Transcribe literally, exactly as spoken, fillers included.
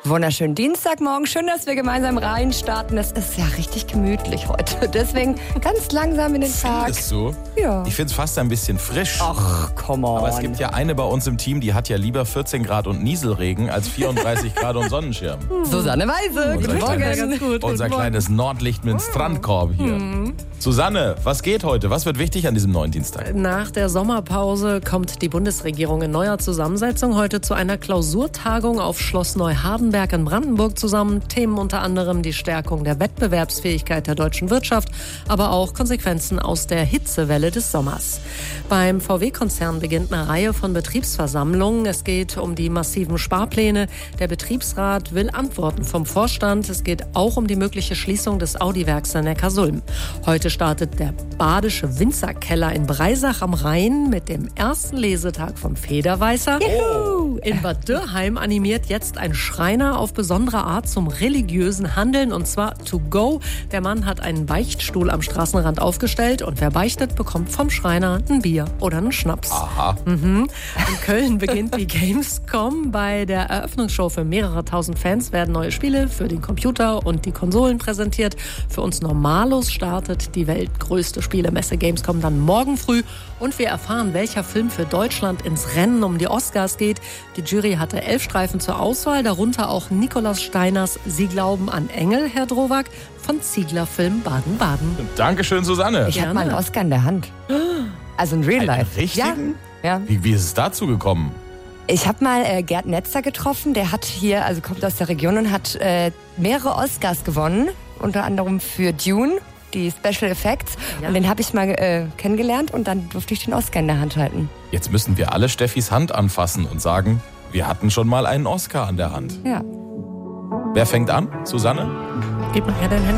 Wunderschönen Dienstagmorgen. Schön, dass wir gemeinsam reinstarten. Es ist ja richtig gemütlich heute. Deswegen ganz langsam in den Tag. Ist so? Ja. Ich finde es fast ein bisschen frisch. Ach, come on. Aber es gibt ja eine bei uns im Team, die hat ja lieber vierzehn Grad und Nieselregen als vierunddreißig Grad und Sonnenschirm. Susanne Weise. Guten Unser Morgen. kleines, Gut, unser guten kleines Nordlicht mit Strandkorb hier. Mhm. Susanne, was geht heute? Was wird wichtig an diesem neuen Dienstag? Nach der Sommerpause kommt die Bundesregierung in neuer Zusammensetzung heute zu einer Klausurtagung auf Schloss Neuhardenberg in Brandenburg zusammen. Themen unter anderem die Stärkung der Wettbewerbsfähigkeit der deutschen Wirtschaft, aber auch Konsequenzen aus der Hitzewelle des Sommers. Beim V W-Konzern beginnt eine Reihe von Betriebsversammlungen. Es geht um die massiven Sparpläne. Der Betriebsrat will Antworten vom Vorstand. Es geht auch um die mögliche Schließung des Audi-Werks in Neckarsulm. Heute startet der Badische Winzerkeller in Breisach am Rhein mit dem ersten Lesetag vom Federweißer. Juhu. In Bad Dürrheim animiert jetzt ein Schreiner auf besondere Art zum religiösen Handeln, und zwar to go. Der Mann hat einen Beichtstuhl am Straßenrand aufgestellt und wer beichtet, bekommt vom Schreiner ein Bier oder einen Schnaps. Aha. Mhm. In Köln beginnt die Gamescom. Bei der Eröffnungsshow für mehrere tausend Fans werden neue Spiele für den Computer und die Konsolen präsentiert. Für uns Normalos startet die weltgrößte Spielemesse Gamescom dann morgen früh und wir erfahren, welcher Film für Deutschland ins Rennen um die Oscars geht. Die Jury hatte elf Streifen zur Auswahl, darunter auch Nikolaus Steiners Sie glauben an Engel, Herr Drowak, von Ziegler Film Baden-Baden. Dankeschön, Susanne. Ich habe mal einen Oscar in der Hand. Also in Real Einen Life. richtigen? Ja. ja. Wie, wie ist es dazu gekommen? Ich habe mal äh, Gerd Netzer getroffen. Der hat hier, also kommt aus der Region und hat äh, mehrere Oscars gewonnen. Unter anderem für Dune, die Special Effects. Ja. Und den habe ich mal äh, kennengelernt und dann durfte ich den Oscar in der Hand halten. Jetzt müssen wir alle Steffis Hand anfassen und sagen, wir hatten schon mal einen Oscar an der Hand. Ja. Wer fängt an? Susanne? Gib mal her dein Handy.